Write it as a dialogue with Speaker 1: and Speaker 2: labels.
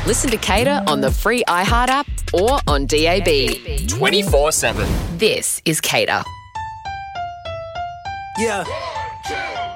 Speaker 1: Listen to Cater on the free iHeart app or on DAB.
Speaker 2: 24/7.
Speaker 1: This is Cater.
Speaker 3: Yeah.